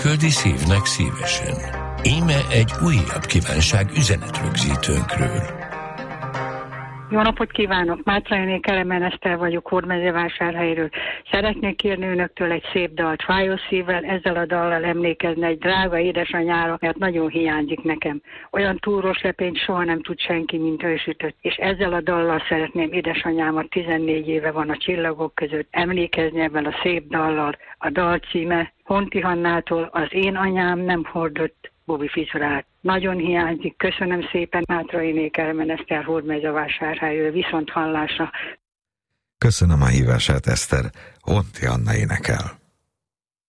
küldi szívnek szívesen. Íme egy újabb kívánság üzenetrögzítőnkről. Jó napot kívánok! Mátrai Kelemen Eszter vagyok, Hódmezővásárhelyről. Szeretnék kérni önöktől egy szép dalt, fájó szívvel, ezzel a dallal emlékezni egy drága édesanyára, mert nagyon hiányzik nekem. Olyan túros lepényt soha nem tud senki, mint ő sütött. És ezzel a dallal szeretném édesanyámat, 14 éve van a csillagok között, emlékezni ebben a szép dallal. A dal címe Honti Hannától, az én anyám nem hordott Bobby Fizurát. Nagyon hiányzik. Köszönöm szépen, Mátrai Kelemen Eszter, Hódmezővásárhelyről, viszont hallásra. Köszönöm a hívását, Eszter. Honti Anna énekel.